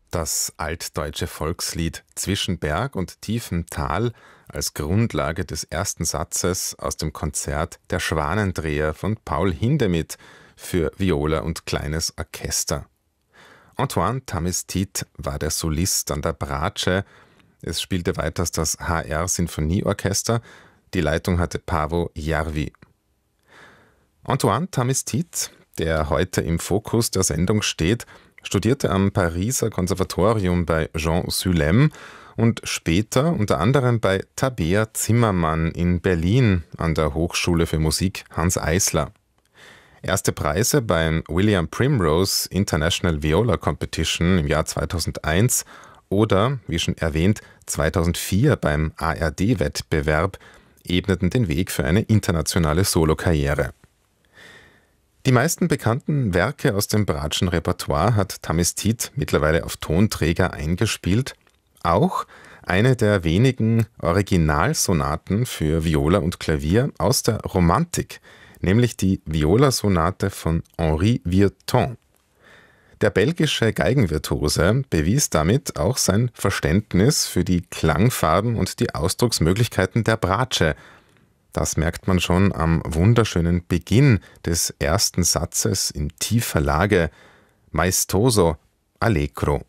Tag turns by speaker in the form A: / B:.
A: Das altdeutsche Volkslied „Zwischen Berg und tiefem Tal“ als Grundlage des ersten Satzes aus dem Konzert „Der Schwanendreher“ von Paul Hindemith für Viola und kleines Orchester. Antoine Tamestit war der Solist an der Bratsche. Es spielte weiters das HR-Sinfonieorchester. Die Leitung hatte Paavo Järvi. Antoine Tamestit, der heute im Fokus der Sendung steht, studierte am Pariser Konservatorium bei Jean Sulem und später unter anderem bei Tabea Zimmermann in Berlin an der Hochschule für Musik Hanns Eisler. Erste Preise beim William Primrose International Viola Competition im Jahr 2001 oder, wie schon erwähnt, 2004 beim ARD-Wettbewerb ebneten den Weg für eine internationale Solokarriere. Die meisten bekannten Werke aus dem Bratschen Repertoire hat Tamestit mittlerweile auf Tonträger eingespielt. Auch eine der wenigen Originalsonaten für Viola und Klavier aus der Romantik, nämlich die Violasonate von Henri Vieuxtemps. Der belgische Geigenvirtuose bewies damit auch sein Verständnis für die Klangfarben und die Ausdrucksmöglichkeiten der Bratsche. Das merkt man schon am wunderschönen Beginn des ersten Satzes in tiefer Lage, maestoso allegro.